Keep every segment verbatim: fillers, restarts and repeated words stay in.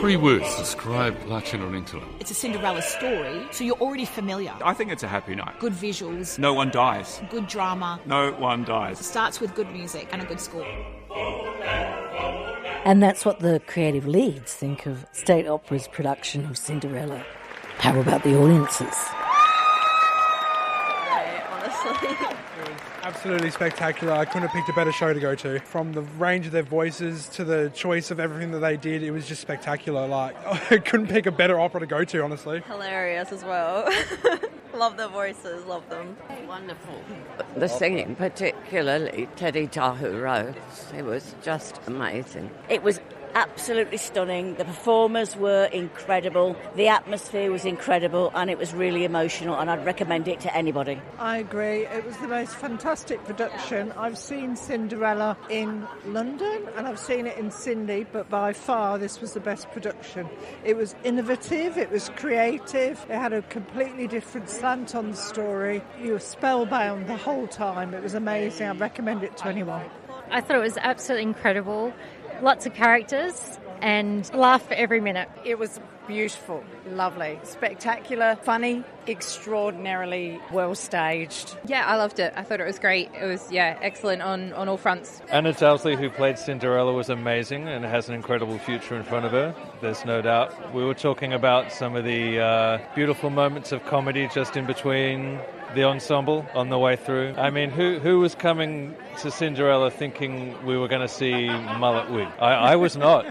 Three words describe La Cenerentola. It's a Cinderella story, so you're already familiar. I think it's a happy night. Good visuals. No one dies. Good drama. No one dies. It starts with good music and a good score. And that's what the creative leads think of State Opera's production of Cinderella. How about the audiences? Absolutely spectacular. I couldn't have picked a better show to go to. From the range of their voices to the choice of everything that they did, it was just spectacular. Like, I couldn't pick a better opera to go to, honestly. Hilarious as well. Love the voices, love them. Wonderful. The singing, particularly Teddy Tahu Rose, it was just amazing. It was absolutely stunning. The performers were incredible. The atmosphere was incredible, and it was really emotional, and I'd recommend it to anybody. I agree. It was the most fantastic production. I've seen Cinderella in London and I've seen it in Sydney, but by far this was the best production. It was innovative, it was creative, it had a completely different slant on the story. You were spellbound the whole time. It was amazing. I recommend it to anyone. I thought it was absolutely incredible. Lots of characters and laugh every minute. It was beautiful, lovely, spectacular, funny, extraordinarily well staged. Yeah, I loved it. I thought it was great. It was, yeah, excellent on, on all fronts. Anna Dowsley, who played Cinderella, was amazing and has an incredible future in front of her. There's no doubt. We were talking about some of the uh, beautiful moments of comedy just in between the ensemble on the way through. I mean, who who was coming to Cinderella thinking we were going to see mullet wig? I, I was not.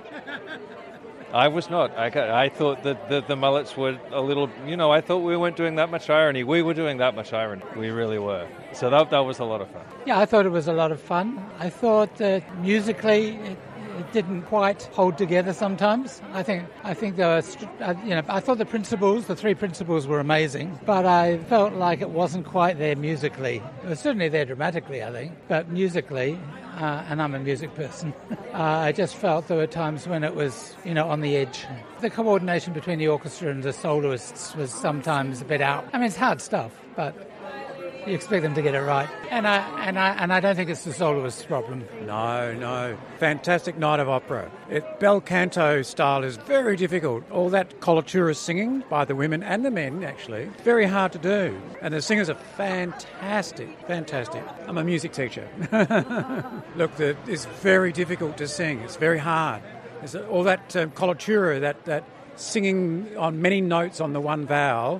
I was not. I, I thought that the, the mullets were a little, you know, I thought we weren't doing that much irony. We were doing that much irony. We really were. So that, that was a lot of fun. Yeah, I thought it was a lot of fun. I thought that musically it, it didn't quite hold together sometimes. I think I think there was, you know, I thought the principals, the three principals were amazing, but I felt like it wasn't quite there musically. It was certainly there dramatically, I think, but musically, uh, and I'm a music person, uh, I just felt there were times when it was, you know, on the edge. The coordination between the orchestra and the soloists was sometimes a bit out. I mean, it's hard stuff, but you expect them to get it right. And I and I and I don't think it's the soloist's problem. No, no. Fantastic night of opera. It, bel canto style is very difficult. All that coloratura singing by the women and the men, actually, very hard to do. And the singers are fantastic, fantastic. I'm a music teacher. Look, the, it's very difficult to sing. It's very hard. It's all that um, coloratura, that that. singing on many notes on the one vowel,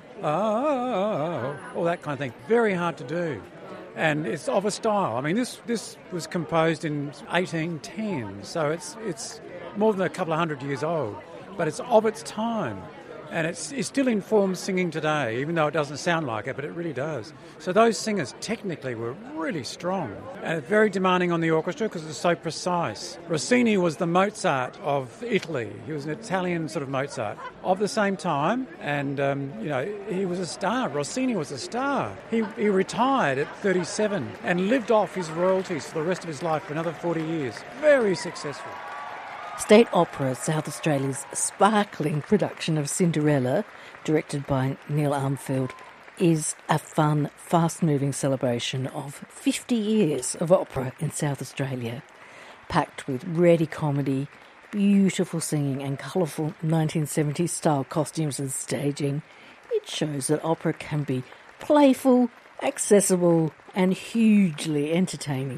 oh, all that kind of thing. Very hard to do. And it's of a style. I mean, this this was composed in eighteen ten, so it's it's more than a couple of hundred years old. But it's of its time. And it's, it still informs singing today, even though it doesn't sound like it, but it really does. So those singers technically were really strong and very demanding on the orchestra because it's so precise. Rossini was the Mozart of Italy. He was an Italian sort of Mozart of the same time, and um, you know, he was a star. Rossini was a star. He, he retired at thirty-seven and lived off his royalties for the rest of his life for another forty years. Very successful. State Opera, South Australia's sparkling production of Cinderella, directed by Neil Armfield, is a fun, fast-moving celebration of fifty years of opera in South Australia, packed with ready comedy, beautiful singing and colourful nineteen seventies style costumes and staging. It shows that opera can be playful, accessible and hugely entertaining.